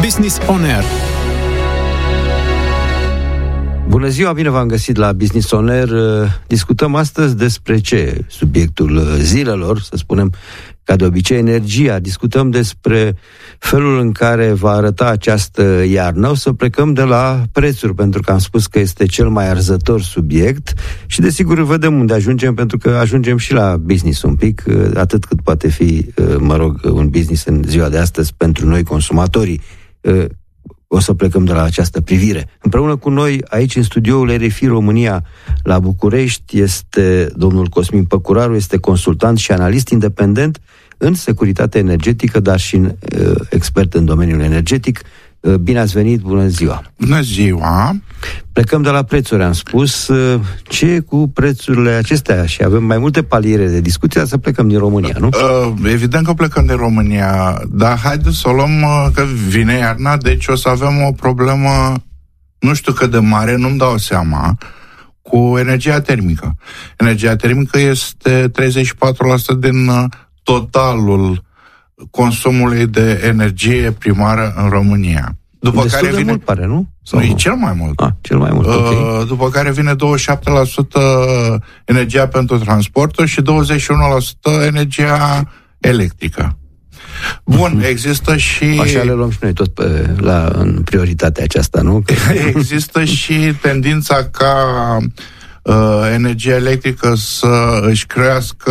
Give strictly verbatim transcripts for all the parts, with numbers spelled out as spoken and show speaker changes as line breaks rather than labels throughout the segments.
Business On Air.
Bună ziua, bine v-am găsit la Business On Air. Discutăm astăzi despre ce? Subiectul zilelor, să spunem, ca de obicei, energia. Discutăm despre felul în care va arăta această iarnă. O să plecăm de la prețuri, pentru că am spus că este cel mai arzător subiect și, desigur, vedem unde ajungem, pentru că ajungem și la business un pic, atât cât poate fi, mă rog, un business în ziua de astăzi pentru noi, consumatorii. O să plecăm de la această privire. Împreună cu noi, aici în studioul R F I România la București, este domnul Cosmin Păcuraru, este consultant și analist independent în securitate energetică, dar și în, uh, expert în domeniul energetic. Uh, bine ați venit, bună ziua!
Bună ziua!
Plecăm de la prețuri, am spus. Uh, ce e cu prețurile acestea? Și avem mai multe paliere de discuție, să plecăm din România, nu?
Uh, evident că plecăm din România, dar haideți să o luăm uh, că vine iarna, deci o să avem o problemă, nu știu cât de mare, nu-mi dau seama, cu energia termică. Energia termică este treizeci și patru la sută din uh, totalul consumului de energie primară în România. După
Destul
care
de
vine...
mult, pare, nu? Sau
nu,
nu?
e cel mai mult.
Ah, cel mai mult,
uh,
ok.
După care vine douăzeci și șapte la sută energia pentru transportul și douăzeci și unu la sută energia electrică. Bun, uh-huh. Există și...
Așa le luăm și noi tot pe, la, în prioritatea aceasta, nu?
Există și tendința ca uh, energia electrică să își crească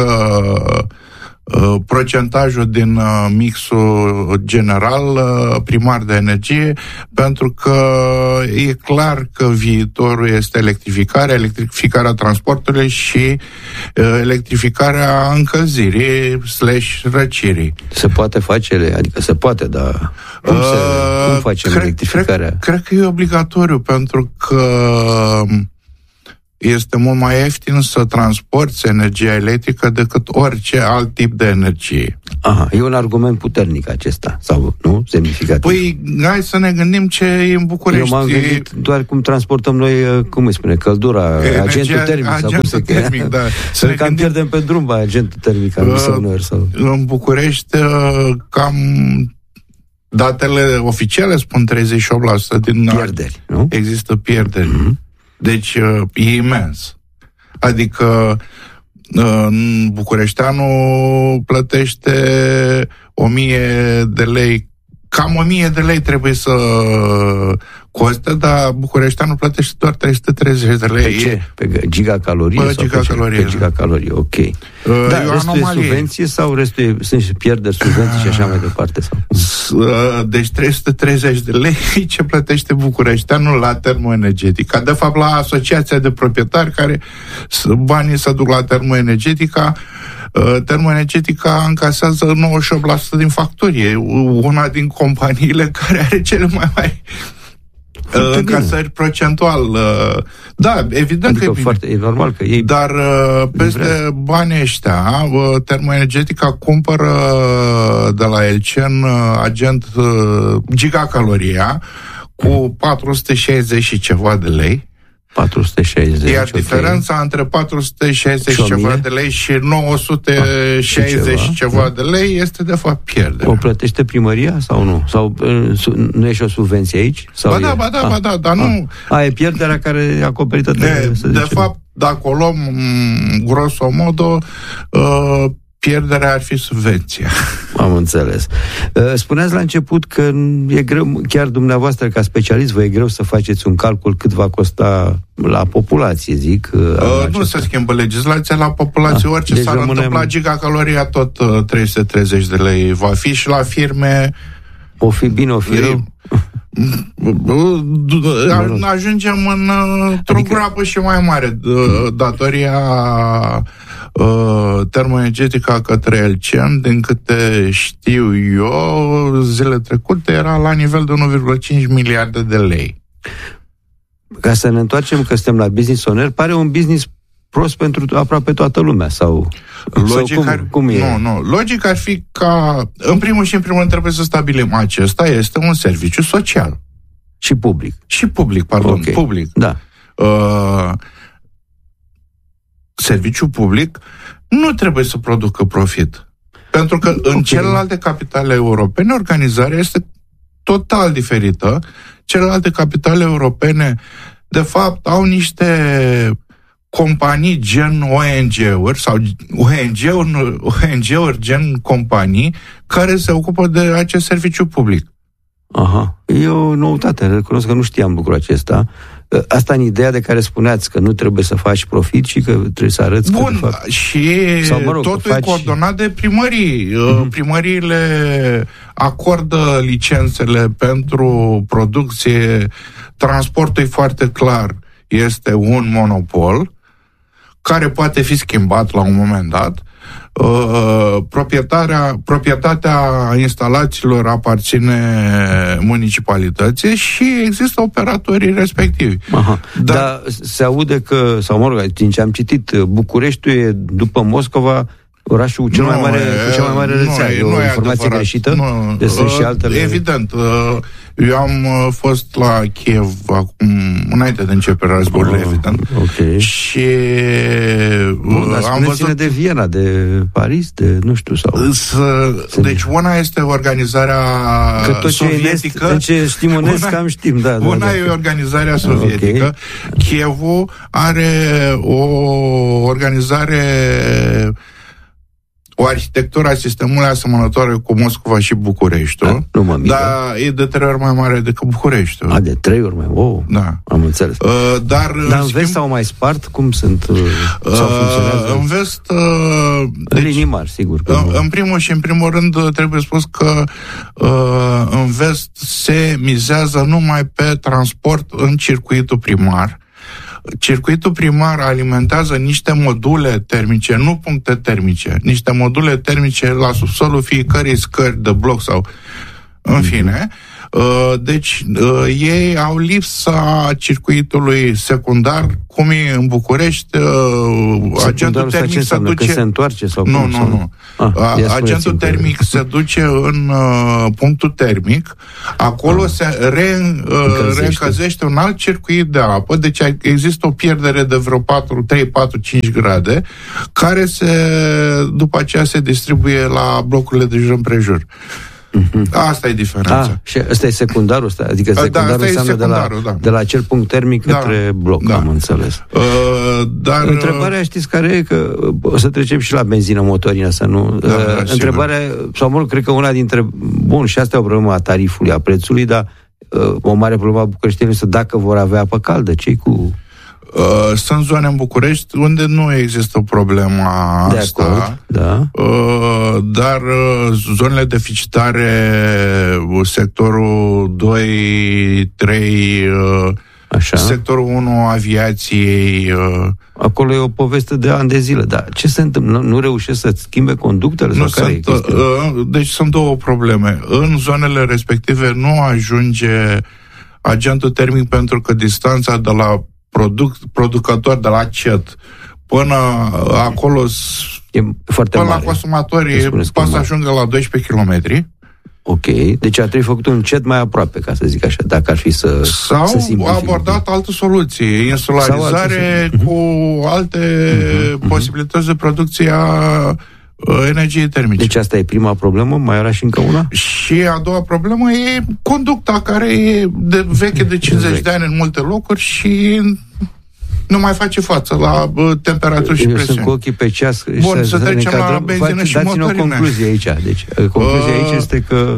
uh, procentajul din uh, mixul general uh, primar de energie, pentru că e clar că viitorul este electrificarea, electrificarea transportului și uh, electrificarea încălzirii slash răcirii.
Se poate face, adică se poate, dar cum, se, cum facem
cred,
electrificarea?
Cred, cred că e obligatoriu, pentru că este mult mai ieftin să transporti energia electrică decât orice alt tip de energie.
Aha, e un argument puternic acesta, sau nu? Semnificativ.
Păi, hai să ne gândim ce e în București.
Eu m-am gândit doar cum transportăm noi, cum îi spune, căldura, energia, agentul termic.
Agentul
sau cum
termic, da.
Să ne cam gândim... pierdem pe drum, ba, agentul termic, am zis uh, sau...
În București, uh, cam datele oficiale spun treizeci și opt la sută din...
Pierderi, nu?
Există pierderi. Mm-hmm. Deci e imens. Adică bucureșteanul plătește o mie de lei, cam o mie de lei trebuie să coste, dar bucureșteanul plătește doar trei sute treizeci de lei.
Pe ce? Pe gigacalorie?
Pe gigacalorie.
Pe gigacalorie, ok. Uh, da, restul e subvenție sau restul e, sunt și pierderi, subvenții și așa mai departe? Sau?
Deci trei sute treizeci de lei ce plătește bucureșteanul la termoenergetica. De fapt, la asociația de proprietari care banii se duc la termoenergetica. Termoenergetica încasează nouăzeci și opt la sută din facturi. E una din companiile care are cele mai mari încasări procentual. Da, evident
adică
că e bine.
Foarte, e normal că ei...
Dar peste banii ăștia, termoenergetica cumpără de la Elcen agent gigacaloria cu patru sute șaizeci și ceva de lei.
patru sute șaizeci.
Iar okay. Diferența între patru sute șaizeci și ceva de lei și nouă sute șaizeci și ceva, ceva de lei este de fapt pierdere.
O plătește primăria sau nu? Sau nu e și o subvenție aici? Sau
ba da,
e...
ba da,
a,
ba da, dar nu...
A, a, e pierderea care e acoperită de...
De, de fapt, dacă o luăm grosomodo, uh, pierderea ar fi subvenția.
Am înțeles. Spuneați la început că e greu, chiar dumneavoastră ca specialist, vă e greu să faceți un calcul cât va costa la populație, zic.
Uh, nu se schimbă legislația la populație, ah, orice deci s-ar rămânem... întâmpla, gigacaloria tot uh, trei sute treizeci de lei va fi și la firme...
O fi bine, o fi rău.
Ajungem în, într-o adică... groapă și mai mare. Datoria uh, termoenergetică către Elcen, din câte știu eu, zile trecute era la nivel de unu virgulă cinci miliarde de lei.
Ca să ne întoarcem, că suntem la Business On Air, pare un business prost pentru aproape toată lumea, sau,
logic
sau cum,
ar,
cum e?
Nu, nu. Logic ar fi ca, în primul și în primul rând trebuie să stabilim, acesta este un serviciu social.
Și public.
Și public, pardon, okay. public.
Da.
Uh, serviciu public nu trebuie să producă profit. Pentru că okay. în celelalte capitale europene organizarea este total diferită. Celelalte capitale europene, de fapt, au niște companii gen O N G-uri sau O N G-uri, O N G-uri gen companii care se ocupă de acest serviciu public.
Aha, e o noutate, recunosc că nu știam lucrul acesta. Asta în ideea de care spuneați, că nu trebuie să faci profit și că trebuie să arăți
Bun,
că de fapt...
și sau, mă rog, totul faci... e coordonat de primării. Uh-huh. Primăriile acordă licențele pentru producție, transportul e foarte clar, este un monopol care poate fi schimbat la un moment dat. Uh, proprietarea, proprietatea instalațiilor aparține municipalității și există operatorii respectivi.
Aha. Dar, Dar se aude că, sau mă rog, din ce am citit, Bucureștiul e, după Moscova, orașul cel mai mare, cu cea mai mare rețea. E o informație adevărat. greșită?
Nu,
deci sunt și altele...
Evident. Eu am fost la Kiev acum, înainte de începerea războiului, oh, evident.
Okay.
Și
Bun, dar am văzut de Viena, de Paris, de nu știu sau.
Să, deci una este organizarea că tot sovietică.
Ce, est, ce știm în est, cam știm, da.
Una
da, da.
e organizarea sovietică. Okay. Kievul are o organizare, o arhitectură a sistemului asemănătoare cu Moscova și Bucureștiul,
da,
dar e de trei ori mai mare decât Bucureștiul.
A, de trei ori mai, oh,
da.
Am înțeles.
Uh, dar
dar în vest s-au mai spart? Cum sunt? Uh, sau funcționează?
În vest... Uh,
deci, linii mari, sigur.
În, în primul și în primul rând trebuie spus că uh, în vest se mizează numai pe transport în circuitul primar. Circuitul primar alimentează niște module termice, nu puncte termice, niște module termice la subsolul fiecărei scări de bloc sau, în fine. Deci, ei au lipsa circuitului secundar, cum e în București, agentul termic se duce...
Că se întoarce sau
Nu,
cum,
nu,
sau...
nu.
Ah,
agentul termic că... se duce în uh, punctul termic, acolo ah. se re, uh, reîncălzește un alt circuit de apă, deci există o pierdere de vreo patru, trei, patru, cinci grade, care se, după aceea se distribuie la blocurile de jur împrejur. Mm-hmm. Asta e diferența.
Ah, și ăsta e secundarul ăsta? Adică secundarul da, înseamnă de la, da. de la acel punct termic da. către bloc, da. am înțeles. Uh, dar... Întrebarea, știți care e? Că o să trecem și la benzină motorină, să nu... Da, uh, da, întrebarea, sau mă rog, cred că una dintre... Bun, și asta e o problemă a tarifului, a prețului, dar uh, o mare problemă a bucureștenilor este dacă vor avea apă caldă. Ce-i cu...
Uh, sunt zone în București unde nu există problema
de
asta,
acord, da.
uh, dar uh, zonele deficitare, sectorul doi, trei, uh, Așa. sectorul unu, aviației... Uh,
Acolo e o poveste de ani de zile, dar ce se întâmplă? Nu, nu reușesc să-ți schimbe conductele?
Nu
sau
sunt,
care
uh, deci sunt două probleme. În zonele respective nu ajunge agentul termic pentru că distanța de la Produc, producători de la C E T până acolo,
e foarte
până
mare.
La consumatorii poate să ajungă la doisprezece kilometri.
Ok, deci ar trebui făcut un C E T mai aproape, ca să zic așa, dacă ar fi să
Sau
să
abordat alte soluții, insularizare alte cu alte uh-huh, posibilități de producție a energiei termice.
Deci asta e prima problemă, mai era și încă una?
Și a doua problemă e conducta, care e de veche de cincizeci de ani în multe locuri și nu mai face față la temperaturi și
Eu
presiuni.
sunt cu ochii pe ceas.
Bun, să, să trecem la benzină și motorină.
Dați-ne o concluzie aici. Deci, concluzia aici este că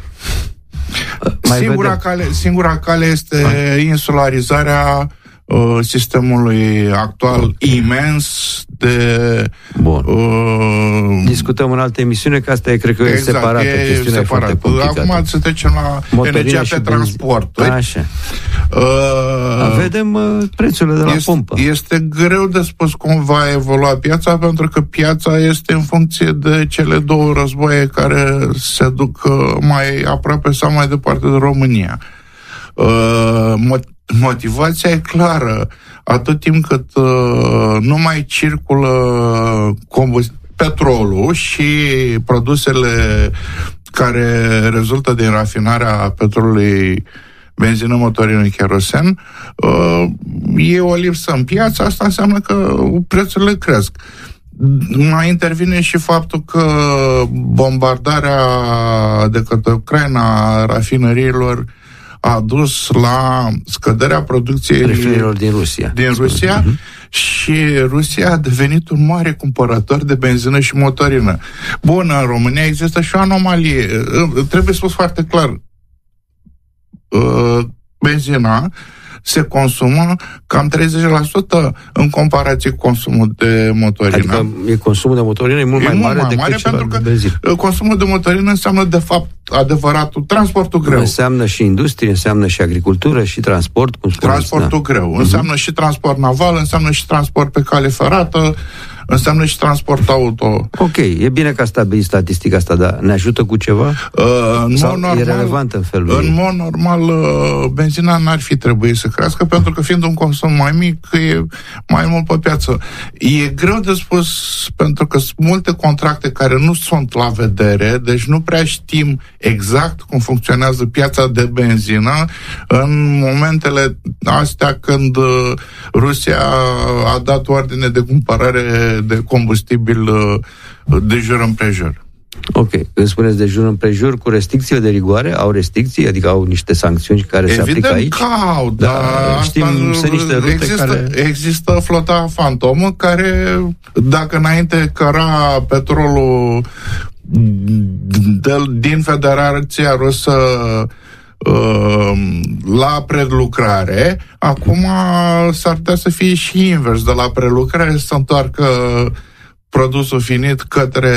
mai singura, cale, singura cale este ah. insularizarea uh, sistemului actual imens de...
Bun. Uh, Discutăm în altă emisiune, că asta e, cred că exact, e separată.
E
chestiunea
separat.
E foarte complicată.
Acum să trecem la motorină energia pe transport.
Așa. Uh, Vedem uh, prețurile de la
este,
pompă.
Este greu de spus cum va evolua piața, pentru că piața este în funcție de cele două războaie care se duc uh, mai aproape sau mai departe de România. Uh, mot- motivația e clară. Atât timp cât uh, nu mai circulă combust- petrolul și produsele care rezultă din rafinarea petrolului, benzină, motorină, kerosen, uh, e o lipsă în piață, asta înseamnă că prețurile cresc. mai intervine și faptul că bombardarea de către Ucraina a rafinăriilor a dus la scăderea producției
rafinărilor din Rusia.
Din Rusia uh-huh. Și Rusia a devenit un mare cumpărător de benzină și motorină. Bun, în România există și o anomalie. Trebuie spus foarte clar. Benzina se consumă cam treizeci la sută în comparație cu consumul de motorină.
Adică e consumul de motorină e mult
e
mai
mult
mare
mai
decât
mare
ceva
pentru
de
că
benzină.
Consumul de motorină înseamnă de fapt adevăratul transportul greu.
Înseamnă și industrie, înseamnă și agricultură și transport, cum spuneți.
Transportul
da.
greu.
Uh-huh.
Înseamnă și transport naval, înseamnă și transport pe cale ferată, înseamnă și transport auto.
Ok, e bine că a stabilit statistica asta, dar ne ajută cu ceva?
Uh, în
Sau
mod normal,
e relevant în felul
În
ei?
mod normal, uh, benzina n-ar fi trebuit să crească, pentru că fiind un consum mai mic, e mai mult pe piață. E greu de spus, pentru că sunt multe contracte care nu sunt la vedere, deci nu prea știm exact cum funcționează piața de benzină în momentele astea când uh, Rusia a dat ordine de cumpărare de combustibil de jur împrejur.
Ok. Când spuneți de jur împrejur, cu restricțiile de rigoare, au restricții? Adică au niște sancțiuni care
Evident
se aplică aici?
Evident că au,
da,
dar
știm, sunt niște rute
există,
care...
Există flota fantomă care, dacă înainte căra petrolul de, din Federația Rusă la prelucrare, acum s-ar putea să fie și invers, de la prelucrare să întoarcă produsul finit către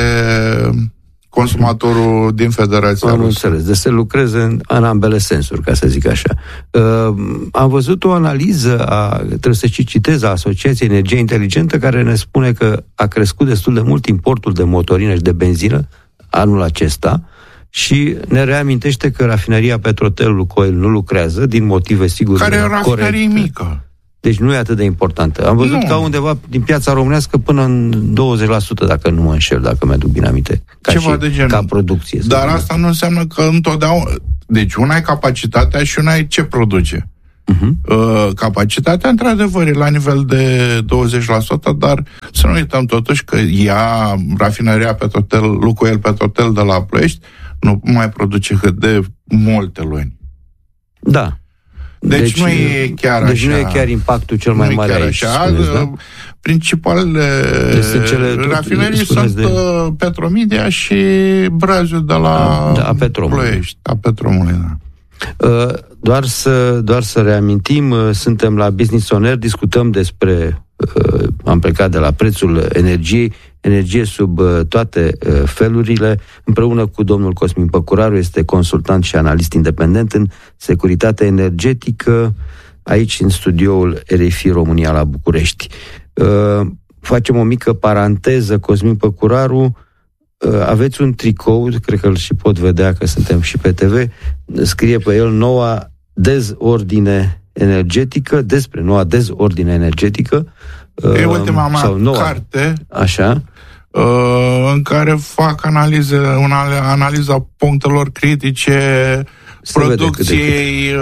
consumatorul din Federația
Am
Rusă.
înțeles, de să lucreze în, în ambele sensuri, ca să zic așa. Uh, am văzut o analiză, a, trebuie să și citez, a Asociației Energie Inteligentă, care ne spune că a crescut destul de mult importul de motorină și de benzină anul acesta, și ne reamintește că rafineria Petrotel Lukoil nu lucrează din motive sigur
care e o rafinerie
corecte.
mică.
Deci nu e atât de importantă. Am văzut nu. că undeva din piața românească până în douăzeci la sută, dacă nu mă înșel, dacă mi-aduc bine aminte. Ca
Ceva
și,
de genul.
Ca producție.
Dar asta nu înseamnă că întotdeauna... Deci una e capacitatea și una e ce produce. Uh-huh. Uh, capacitatea, într-adevăr, e la nivel de douăzeci la sută, dar să nu uităm totuși că ea, rafineria Petrotel, Lukoil Petrotel de la Ploiești, nu mai produce cât de multe luni.
Da.
Deci, deci nu e chiar
deci
așa.
nu e chiar impactul cel mai mare aici.
Așa.
Spuneți, da?
Principalele deci cele, rafinerii sunt de... Petromedia și Braziu de la
da, a Petromului.
Ploiești. A Petromului, da.
Uh, doar, să, doar să reamintim, uh, suntem la Business On Air, discutăm despre, uh, am plecat de la prețul energiei, energie sub uh, toate uh, felurile, împreună cu domnul Cosmin Păcuraru, este consultant și analist independent în securitate energetică, aici în studioul R F I România la București. Uh, facem o mică paranteză, Cosmin Păcuraru, aveți un tricou, cred că îl și pot vedea că suntem și pe T V, scrie pe el noua dezordine energetică, despre noua dezordine energetică.
E ultima mea sau noua, carte
așa,
în care fac analize, una analiza punctelor critice, se producției,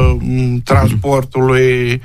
transportului,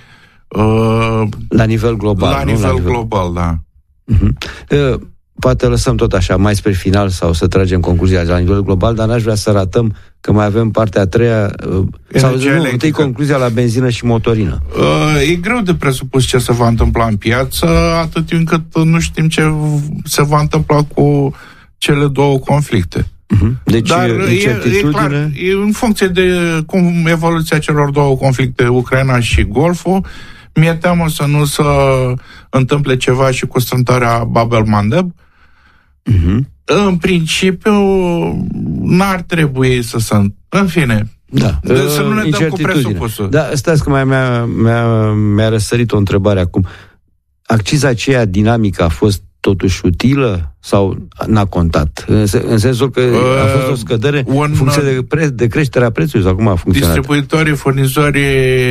la nivel global.
La
nu?
nivel
la nivel
global, da.
Uh-huh. Uh, Poate lăsăm tot așa, mai spre final, sau să tragem concluzia la nivel global, dar n-aș vrea să ratăm că mai avem partea a treia, energia sau nu, întâi concluzia la benzină și motorină.
Uh, e greu de presupus ce se va întâmpla în piață, atât timp cât nu știm ce se va întâmpla cu cele două conflicte.
Uh-huh. Deci,
dar e, e clar, e în funcție de cum evoluția celor două conflicte, Ucraina și Golful, mi-e teamă să nu se întâmple ceva și cu strântarea Bab-el-Mandeb.
Uh-huh.
În principiu, n-ar trebui să se... În fine,
da.
De, să nu ne dăm cu presupusul.
Da, stați că mai mi-a, mi-a, mi-a răsărit o întrebare acum. Acciza aceea dinamică a fost totuși utilă sau n-a contat? În, în sensul că uh, a fost o scădere un, în funcție de, pre, de creșterea prețului sau cum a funcționat?
Distribuitorii, furnizorii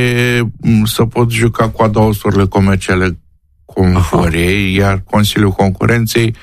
să pot juca cu adausurile comerciale cum vor ei, iar Consiliul Concurenței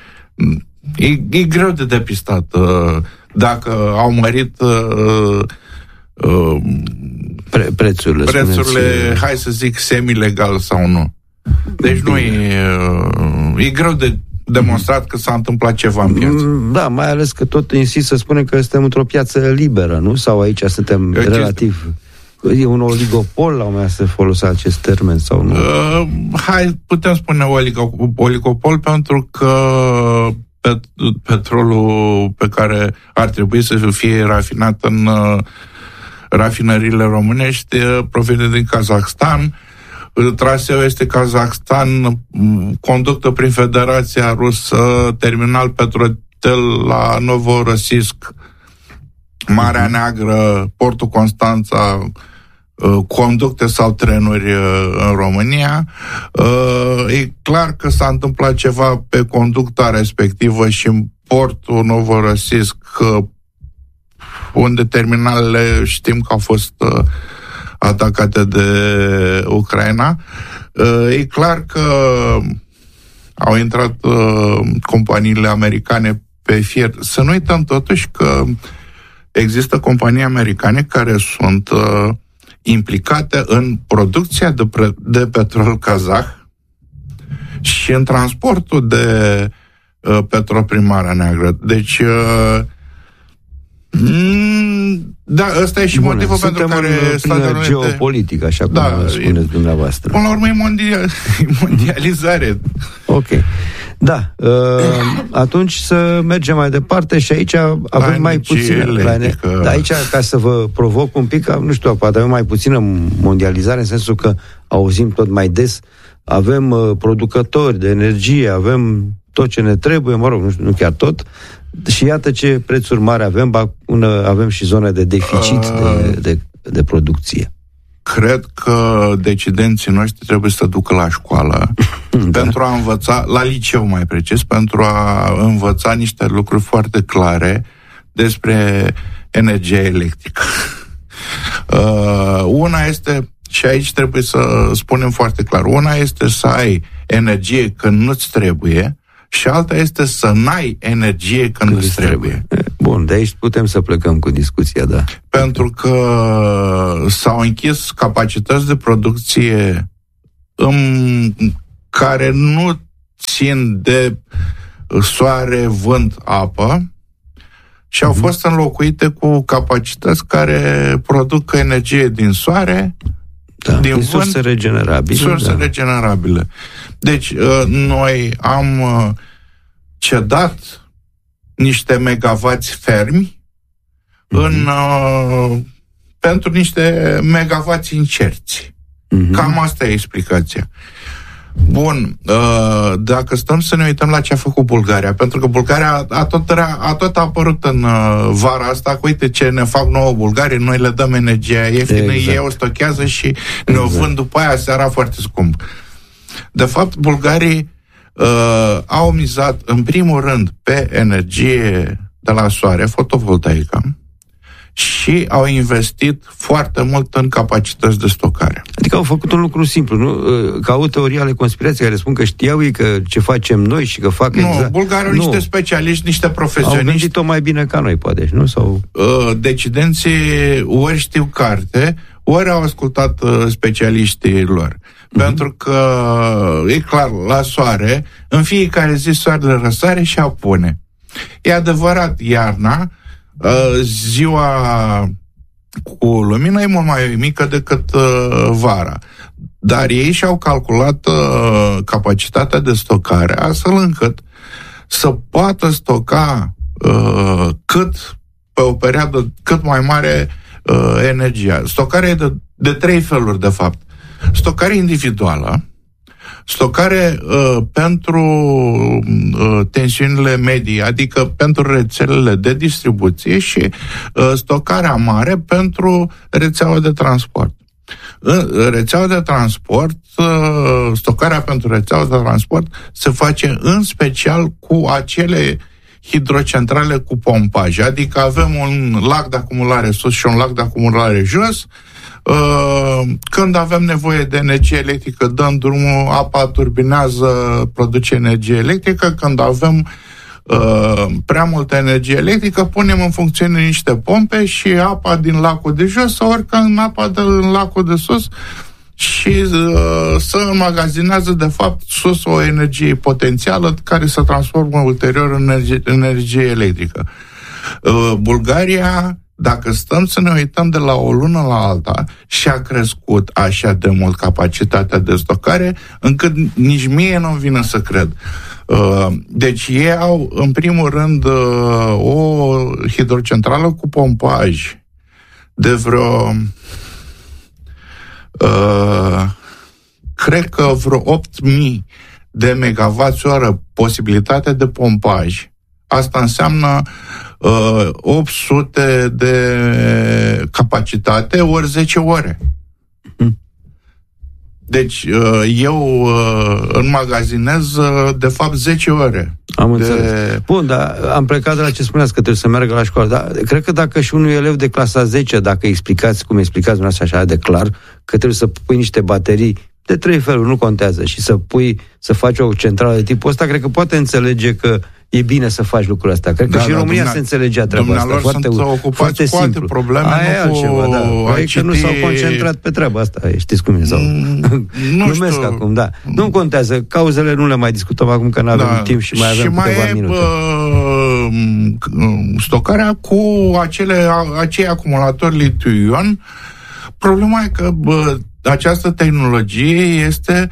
e, e greu de depistat uh, dacă au mărit uh, uh,
Pre, prețurile,
prețurile, hai să zic, semi-legal sau nu. Deci nu e, e greu de demonstrat mm. că s-a întâmplat ceva în piață.
Da, mai ales că tot insist să spunem că suntem într-o piață liberă, nu? Sau aici suntem Eu relativ... E un oligopol, la un moment dat se folosea acest termen, sau nu?
Uh, hai, putem spune oligo- oligopol pentru că pet- petrolul pe care ar trebui să fie rafinat în uh, rafinările românești uh, provine din Kazakhstan. Traseul este Kazakhstan, conductă prin Federația Rusă, terminal Petrotel la Novorossiysk, Marea Neagră, Portul Constanța, conducte sau trenuri în România. E clar că s-a întâmplat ceva pe conducta respectivă și în Portul Novorossiysk, unde terminalele știm că au fost atacate de Ucraina. E clar că au intrat companiile americane pe fier. Să nu uităm totuși că există companii americane care sunt uh, implicate în producția de, pre- de petrol kazah și în transportul de uh, petrol prin Marea Neagră. Deci, uh, m- da, ăsta e și Bune, motivul pentru care
Statele Unite... geopolitică, așa cum da, spuneți e, dumneavoastră.
Până la urmă e mondial, mondializare.
Ok. Da, uh, atunci să mergem mai departe și aici avem la mai puțină... Da, aici, ca să vă provoc un pic, nu știu, poate avem mai puțină mondializare, în sensul că auzim tot mai des, avem uh, producători de energie, avem tot ce ne trebuie, mă rog, nu, știu, nu chiar tot, și iată ce prețuri mari avem, una, avem și zone de deficit uh, de, de, de producție.
Cred că decidenții noștri trebuie să ducă la școală da. pentru a învăța, la liceu mai precis, pentru a învăța niște lucruri foarte clare despre energia electrică. Uh, una este, și aici trebuie să spunem foarte clar, una este să ai energie când nu-ți trebuie și alta este să n-ai energie când, când îți trebuie. trebuie.
Bun, de aici putem să plecăm cu discuția, da.
Pentru că s-au închis capacități de producție în care nu țin de soare, vânt, apă și au mm-hmm. fost înlocuite cu capacități care produc energie din soare,
da, din, din vânt, surse regenerabile.
Surse da. regenerabile. Deci, noi am cedat niște megavați fermi mm-hmm. în, uh, pentru niște megavați incerți. Mm-hmm. Cam asta e explicația. Bun, uh, dacă stăm să ne uităm la ce a făcut Bulgaria, pentru că Bulgaria a tot, a tot apărut în uh, vara asta, că uite ce ne fac nouă Bulgarii, noi le dăm energia ieftină, exact. Ei o stochează și exact. ne o vând după aia seara foarte scump. De fapt, bulgarii uh, au mizat în primul rând pe energie de la soare, fotovoltaică, și au investit foarte mult în capacități de stocare.
Adică au făcut un lucru simplu, nu? Ca o teorie ale conspirației care spun că știau ei că ce facem noi și că fac
nu,
exact...
Bulgarii au niște specialiști, niște profesioniști.
Au gândit-o mai bine ca noi, poate, nu? Sau...
Uh, decidenții ori știu carte, ori au ascultat uh, specialiștii lor. Mm-hmm. Pentru că, e clar, la soare, în fiecare zi soarele răsare și apune. E adevărat, iarna, ziua cu lumină e mult mai mică decât vara. Dar ei și-au calculat capacitatea de stocare astfel încât să poată stoca cât pe o perioadă cât mai mare energia. Stocarea e de, de trei feluri, de fapt. Stocare individuală, stocare uh, pentru uh, tensiunile medii, adică pentru rețelele de distribuție și uh, stocarea mare pentru rețeaua de transport. În rețeaua de transport, uh, stocarea pentru rețeaua de transport se face în special cu acele hidrocentrale cu pompaj, adică avem un lac de acumulare sus și un lac de acumulare jos. Când avem nevoie de energie electrică, dăm drumul, apa turbinează, produce energie electrică. Când avem uh, prea multă energie electrică, punem în funcțiune niște pompe și apa din lacul de jos sau orică în apa din lacul de sus și uh, să înmagazinează, de fapt, sus o energie potențială care se transformă ulterior în energie, energie electrică. Uh, Bulgaria, dacă stăm să ne uităm de la o lună la alta, și-a crescut așa de mult capacitatea de stocare, încât nici mie nu-mi vine să cred. Uh, deci ei au, în primul rând, uh, o hidrocentrală cu pompaj de vreo Uh, cred că vreo opt mii de megawatts oră posibilitate de pompaj. Asta înseamnă uh, opt sute de capacitate ori zece ore. Deci uh, eu uh, înmagazinez uh, de fapt zece ore.
Am înțeles. De... Bun, dar am plecat de la ce spuneați, că trebuie să meargă la școală. Dar cred că dacă și unui elev de clasa zece, dacă explicați cum explicați dumneavoastră așa de clar, că trebuie să pui niște baterii de trei feluri, nu contează, și să pui, să faci o centrală de tipul ăsta, cred că poate înțelege că e bine să faci lucrul ăsta. Cred că da, și în România se înțelegea treaba asta. Foarte, foarte simplu.
Probleme,
aia
nu cu
altceva, da. Păi
citi...
că nu s-au concentrat pe treaba asta, știți cum e. Sau...
Mm, nu
Glumesc acum, da. Nu contează, cauzele nu le mai discutăm acum, că nu avem da. timp și mai avem și câteva mai minute.
Uh, stocarea cu acele, acei acumulatori litiu-ion. Problema e că bă, această tehnologie este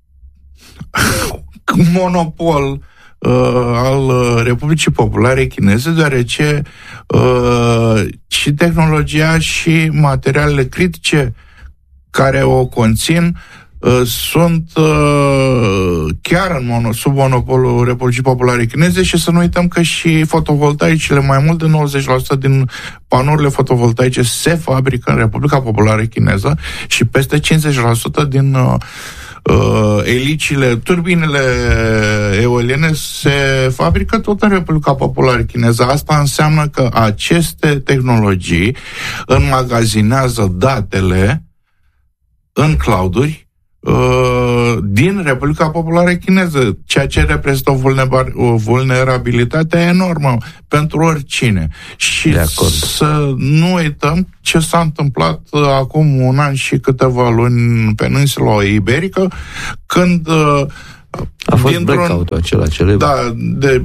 monopol Uh, al Republicii Populare Chineze, deoarece uh, și tehnologia și materialele critice care o conțin uh, sunt uh, chiar în mono, sub monopolul Republicii Populare Chineze, și să nu uităm că și fotovoltaicele, mai mult de nouăzeci la sută din panourile fotovoltaice se fabrică în Republica Populară Chineză și peste cincizeci la sută din uh, Uh, elicile, turbinele eoliene se fabrică tot în Republica Populară Chineză. Asta înseamnă că aceste tehnologii înmagazinează datele în clouduri uh, din Republica Populară Chineză, ceea ce reprezintă o, o vulnerabilitate enormă pentru oricine. Și să nu uităm ce s-a întâmplat uh, acum un an și câteva luni în peninsula iberică, când uh,
a fost blackout-ul acela celebru.
Da, de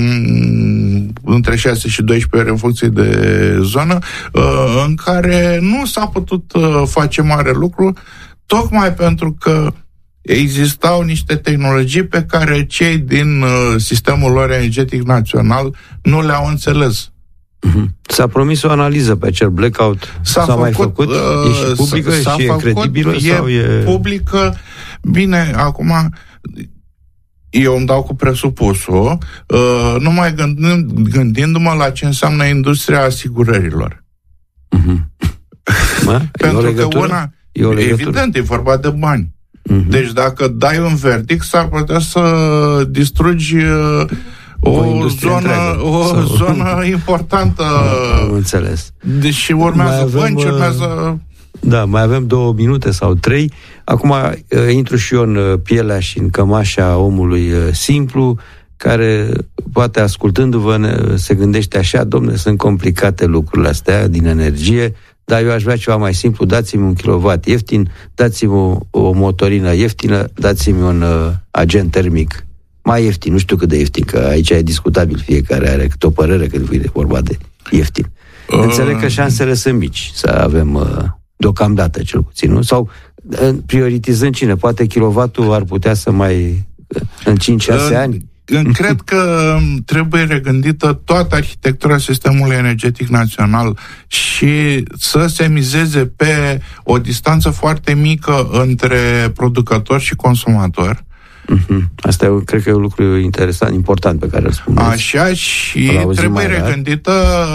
m- între șase și doisprezece ore în funcție de zonă, uh, în care nu s-a putut uh, face mare lucru, tocmai pentru că existau niște tehnologii pe care cei din uh, sistemul lor energetic național nu le-au înțeles.
Uh-huh. S-a promis o analiză pe acel blackout.
S-a,
s-a
făcut,
mai făcut? Uh, e și publică? S-a și făcut, e credibilă? E sau e
publică. Bine, acum eu îmi dau cu presupusul, uh, numai gândind, gândindu-mă la ce înseamnă industria asigurărilor.
Uh-huh. Mă?
Pentru că una, evident, e vorba de bani. Uh-huh. Deci dacă dai un verdict, s-ar putea să distrugi uh, o, o zonă, o sau... zonă importantă.
Am înțeles.
Deși urmează bănci, urmează...
Da, mai avem două minute sau trei. Acum uh, intru și eu în pielea și în cămașa omului uh, simplu, care, poate ascultându-vă, ne, se gândește așa: dom'le, sunt complicate lucrurile astea din energie, dar eu aș vrea ceva mai simplu, dați-mi un kilowatt ieftin, dați-mi o, o motorină ieftină, dați-mi un uh, agent termic mai ieftin, nu știu cât de ieftin, că aici e discutabil, fiecare are câte o părere când vine vorba de ieftin. Uh... Înțeleg că șansele sunt mici să avem, uh, deocamdată cel puțin, nu? Sau uh, prioritizând cine? Poate kilowattul ar putea să mai, uh, în cinci șase uh... ani?
Cred că trebuie regândită toată arhitectura sistemului energetic național și să se mizeze pe o distanță foarte mică între producător și consumator.
Uh-huh. Asta e, cred că e un lucru interesant, important pe care îl spuneți.
Așa, și trebuie regândită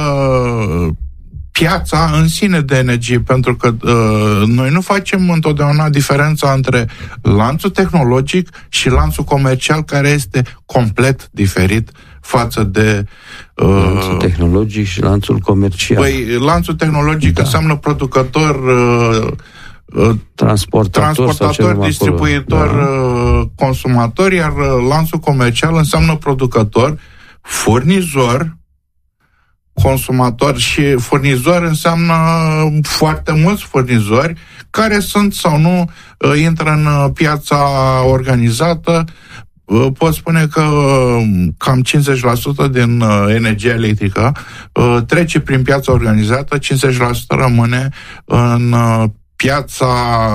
piața în sine de energie, pentru că uh, noi nu facem întotdeauna diferența între lanțul tehnologic și lanțul comercial, care este complet diferit față de...
Uh, lanțul tehnologic și lanțul comercial.
Păi, lanțul tehnologic da. înseamnă producător, uh, uh,
transportator,
transportator distribuitor, da. uh, consumator, iar uh, lanțul comercial înseamnă producător, furnizor, consumator și furnizor înseamnă foarte mulți furnizori care sunt sau nu intră în piața organizată. Pot spune că cam cincizeci la sută din energia electrică trece prin piața organizată, cincizeci la sută rămâne în piața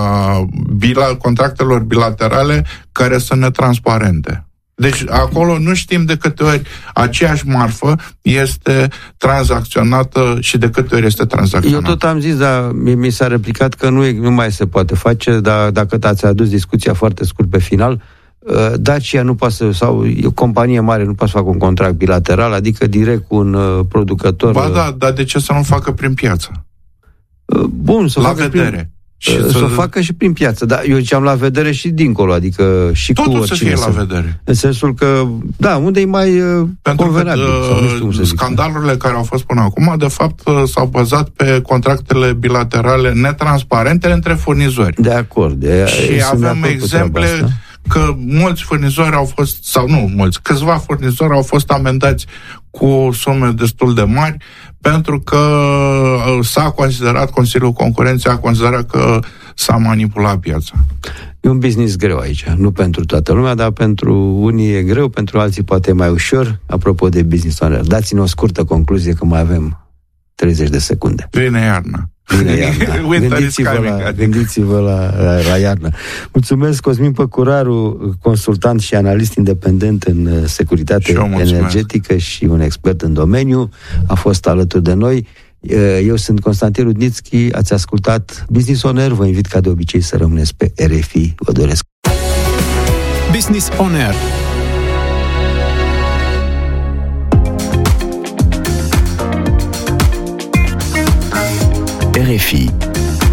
bila, contractelor bilaterale care sunt netransparente. Deci acolo nu știm de câte ori aceeași marfă este tranzacționată și de câte ori este tranzacționată.
Eu tot am zis, dar mi s-a replicat că nu, e, nu mai se poate face, dar dacă ați adus discuția foarte scurt pe final, Dacia nu poate să, sau o companie mare nu poate să facă un contract bilateral, adică direct cu un producător.
Ba da, dar de ce să nu facă prin piață?
Bun, să
la
facă
vedere.
Prin... Și să, să facă și prin piață, dar eu ziceam la vedere și dincolo, adică și
totul
cu oricine.
Totul să fie la vedere.
În sensul că, da, unde e mai
Pentru
convenabil.
Că,
sau nu știu cum să zic.
Scandalurile care au fost până acum, de fapt, s-au bazat pe contractele bilaterale netransparente între furnizori.
De acord. De,
și avem exemple că mulți furnizori au fost, sau nu mulți, câțiva furnizori au fost amendați cu sume destul de mari pentru că s-a considerat, Consiliul Concurenței a considerat că s-a manipulat piața.
E un business greu aici, nu pentru toată lumea, dar pentru unii e greu, pentru alții poate e mai ușor. Apropo de business owner, dați-ne o scurtă concluzie că mai avem treizeci de secunde.
Vine iarna.
Vine iarna. Gândiți-vă, la, gândiți-vă la, la, la iarnă. Mulțumesc, Cosmin Păcuraru, consultant și analist independent în securitate energetică și un expert în domeniu. A fost alături de noi. Eu sunt Constantin Rudnițchi, ați ascultat Business On Air. Vă invit ca de obicei să rămâneți pe R F I. Vă doresc.
Business On Air. R F I